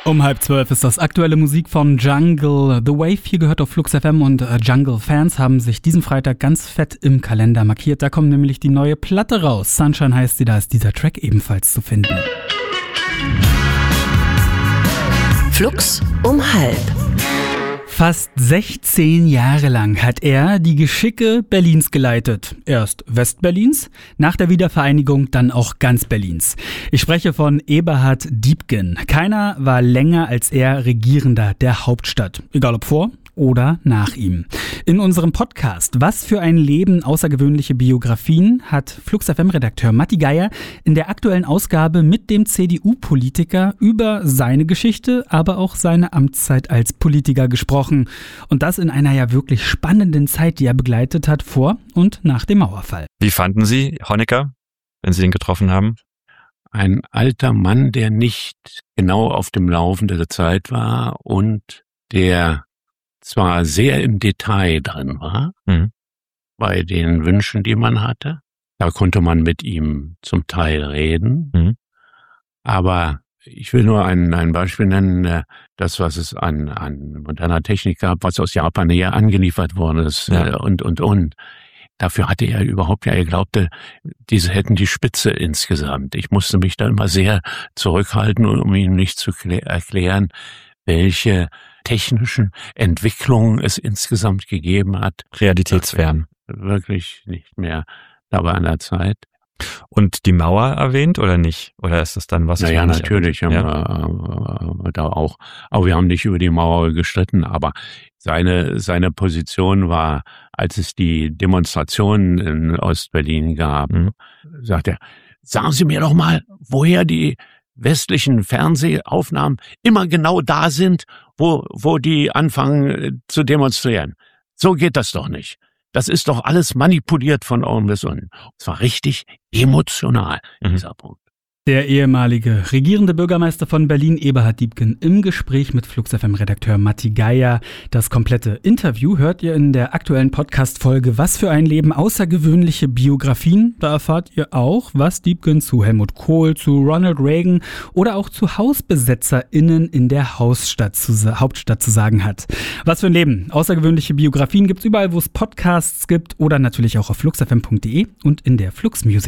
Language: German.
Um 11:30 ist das aktuelle Musik von Jungle. The Wave hier gehört auf Flux FM und Jungle-Fans haben sich diesen Freitag ganz fett im Kalender markiert. Da kommt nämlich die neue Platte raus. Sunshine heißt sie, da ist dieser Track ebenfalls zu finden. Flux um 11:30. Fast 16 Jahre lang hat er die Geschicke Berlins geleitet. Erst Westberlins, nach der Wiedervereinigung dann auch ganz Berlins. Ich spreche von Eberhard Diepgen. Keiner war länger als er Regierender der Hauptstadt. Egal ob vor oder nach ihm. In unserem Podcast Was für ein Leben, außergewöhnliche Biografien hat Flux FM-Redakteur Matti Geier in der aktuellen Ausgabe mit dem CDU-Politiker über seine Geschichte, aber auch seine Amtszeit als Politiker gesprochen. Und das in einer ja wirklich spannenden Zeit, die er begleitet hat vor und nach dem Mauerfall. Wie fanden Sie Honecker, wenn Sie ihn getroffen haben? Ein alter Mann, der nicht genau auf dem Laufen der Zeit war und der zwar sehr im Detail drin war, bei den Wünschen, die man hatte. Da konnte man mit ihm zum Teil reden. Aber ich will nur ein Beispiel nennen, das, was es an moderner Technik gab, was aus Japan hier angeliefert worden ist, und. Dafür hatte er überhaupt, er glaubte, diese hätten die Spitze insgesamt. Ich musste mich da immer sehr zurückhalten, um ihm nicht zu erklären, welche technischen Entwicklungen es insgesamt gegeben hat. Realitätsfern. Wirklich nicht mehr dabei an der Zeit. Und die Mauer erwähnt oder nicht? Oder ist das dann was? Naja, natürlich haben wir da auch. Aber wir haben nicht über die Mauer gestritten. Aber seine Position war, als es die Demonstrationen in Ostberlin gab, sagt er, sagen Sie mir doch mal, woher die westlichen Fernsehaufnahmen immer genau da sind, wo die anfangen zu demonstrieren. So geht das doch nicht. Das ist doch alles manipuliert von oben bis unten. Es war richtig emotional, dieser Punkt. Der ehemalige regierende Bürgermeister von Berlin, Eberhard Diepgen, im Gespräch mit Flux FM-Redakteur Matti Geier. Das komplette Interview hört ihr in der aktuellen Podcast-Folge Was für ein Leben, außergewöhnliche Biografien. Da erfahrt ihr auch, was Diepgen zu Helmut Kohl, zu Ronald Reagan oder auch zu HausbesetzerInnen in der Hauptstadt zu sagen hat. Was für ein Leben, außergewöhnliche Biografien gibt's überall, wo es Podcasts gibt oder natürlich auch auf fluxfm.de und in der Flux Music